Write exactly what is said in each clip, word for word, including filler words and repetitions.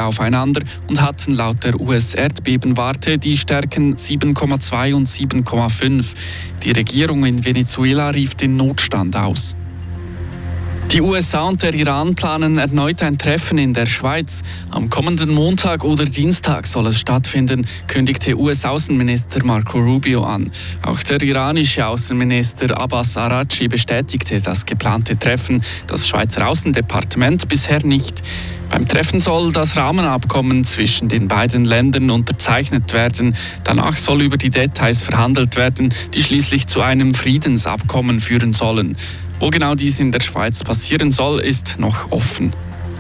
aufeinander und hatten laut der U S-Erdbebenwarte die Stärken sieben Komma zwei und sieben Komma fünf. Die Regierung in Venezuela rief den Notstand aus. Die U S A und der Iran planen erneut ein Treffen in der Schweiz. Am kommenden Montag oder Dienstag soll es stattfinden, kündigte U S-Außenminister Marco Rubio an. Auch der iranische Außenminister Abbas Araghchi bestätigte das geplante Treffen, das Schweizer Außendepartement bisher nicht. Beim Treffen soll das Rahmenabkommen zwischen den beiden Ländern unterzeichnet werden. Danach soll über die Details verhandelt werden, die schließlich zu einem Friedensabkommen führen sollen. Wo genau dies in der Schweiz passieren soll, ist noch offen.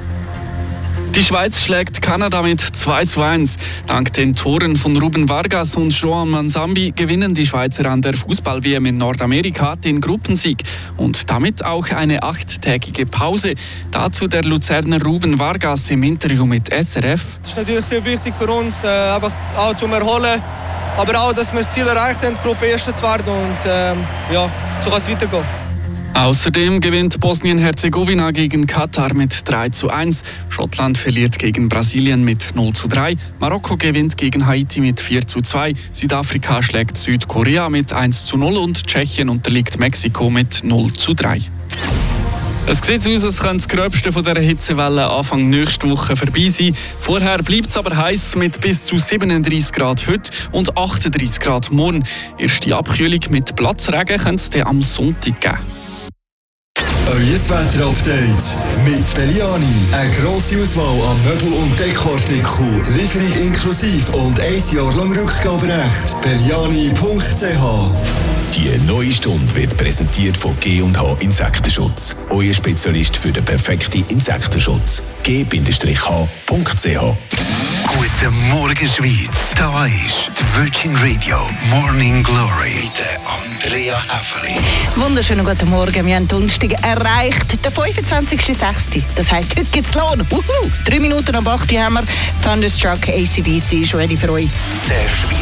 Die Schweiz schlägt Kanada mit zwei zu eins. Dank den Toren von Ruben Vargas und Joan Manzambi gewinnen die Schweizer an der Fußball-W M in Nordamerika den Gruppensieg und damit auch eine achttägige Pause. Dazu der Luzerner Ruben Vargas im Interview mit S R F. Es ist natürlich sehr wichtig für uns, äh, einfach auch zum Erholen, aber auch, dass wir das Ziel erreicht haben, Gruppe Erster zu werden und ähm, ja, so kann es weitergehen. Außerdem gewinnt Bosnien-Herzegowina gegen Katar mit drei zu eins, Schottland verliert gegen Brasilien mit null zu drei, Marokko gewinnt gegen Haiti mit vier zu zwei, Südafrika schlägt Südkorea mit eins zu null und Tschechien unterliegt Mexiko mit null zu drei. Es sieht aus, als könnte das Gröbste von dieser Hitzewelle Anfang nächste Woche vorbei sein. Vorher bleibt es aber heiß mit bis zu siebenunddreißig Grad heute und achtunddreißig Grad morgen. Erste Abkühlung mit Platzregen könnte es dann am Sonntag geben. Euer Wetter-Update mit Belliani. Eine grosse Auswahl an Möbel- und Dekoartikeln. Lieferung inklusive und ein Jahr lang Rückgaberecht. Belliani punkt c h. Die neue Stunde wird präsentiert von G und H Insektenschutz. Euer Spezialist für den perfekten Insektenschutz. G H punkt c h. Guten Morgen, Schweiz. Da ist die Virgin Radio Morning Glory mit Andrea Häfeli. Wunderschönen guten Morgen. Wir haben Donnerstag erreicht, der fünfundzwanzigsten sechsten Das heisst, heute gibt's Lohn. Wuhu! Drei Minuten ab acht haben wir. Thunderstruck A C D C ist ready für euch. Der Schweizer